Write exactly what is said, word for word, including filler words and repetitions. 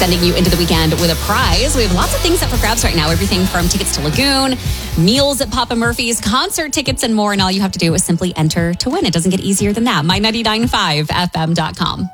sending you into the weekend with a prize. We have lots of things up for grabs right now. Everything from tickets to Lagoon, meals at Papa Murphy's, concert tickets, and more. And all you have to do is simply enter to win. It doesn't get easier than that. my ninety-nine point five F M dot com.